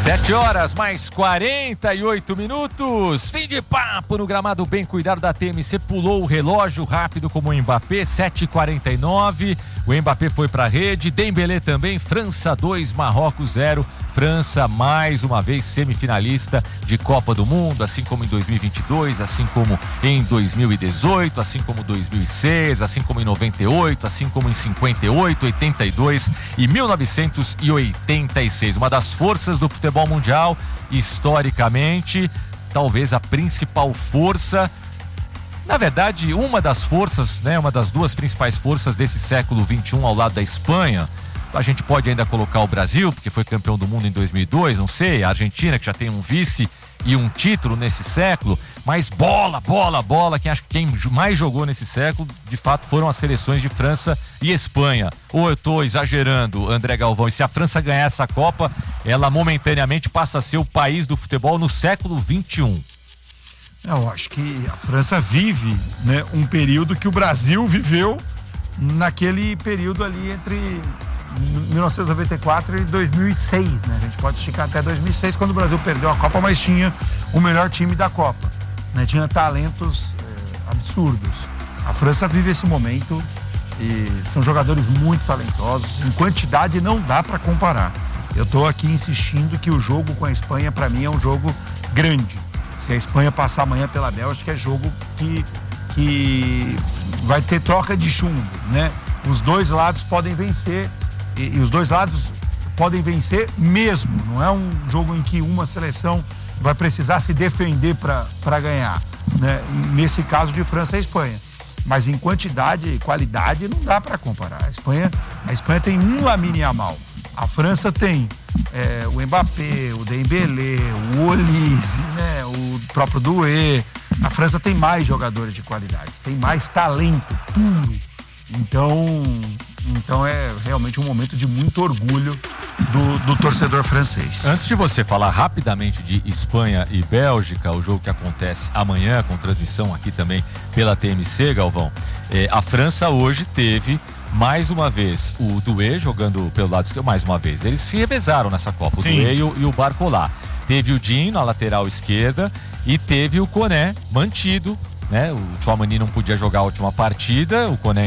7h mais 48 minutos. Fim de papo no gramado bem cuidado da TMC. Pulou o relógio rápido como o Mbappé, 7h49. O Mbappé foi pra rede. Dembélé também. França 2, Marrocos 0. França mais uma vez semifinalista de Copa do Mundo, assim como em 2022, assim como em 2018, assim como 2006, assim como em 98, assim como em 58, 82 e 1986. Uma das forças do futebol mundial, historicamente, talvez a principal força. Na verdade, uma das forças, né, uma das duas principais forças desse século XXI ao lado da Espanha. A gente pode ainda colocar o Brasil, porque foi campeão do mundo em 2002, não sei, a Argentina, que já tem um vice e um título nesse século, mas bola, quem mais jogou nesse século, de fato, foram as seleções de França e Espanha. Ou eu tô exagerando, André Galvão, e se a França ganhar essa Copa, ela momentaneamente passa a ser o país do futebol no século XXI. Eu acho que a França vive, né, um período que o Brasil viveu naquele período ali entre 1994 e 2006, né? A gente pode esticar até 2006, quando o Brasil perdeu a Copa, mas tinha o melhor time da Copa, né? Tinha talentos absurdos. A França vive esse momento e são jogadores muito talentosos. Em quantidade não dá para comparar. Eu tô aqui insistindo que o jogo com a Espanha, para mim, é um jogo grande. Se a Espanha passar amanhã pela Bélgica, é jogo que vai ter troca de chumbo, né? Os dois lados podem vencer. E os dois lados podem vencer mesmo. Não é um jogo em que uma seleção vai precisar se defender para ganhar, né? Nesse caso de França e Espanha. Mas em quantidade e qualidade não dá para comparar. A Espanha tem um Lamine Yamal. A França tem o Mbappé, o Dembélé, o Olise, né? O próprio Doué. A França tem mais jogadores de qualidade, tem mais talento puro. Então é realmente um momento de muito orgulho do torcedor francês. Antes de você falar rapidamente de Espanha e Bélgica, o jogo que acontece amanhã, com transmissão aqui também pela TMC, Galvão, a França hoje teve mais uma vez o Doué jogando pelo lado esquerdo, mais uma vez. Eles se revezaram nessa Copa, Sim. O Doué e o Barcola. Teve o Digne na lateral esquerda e teve o Koné mantido, né? O Tchouaméni não podia jogar a última partida, o Koné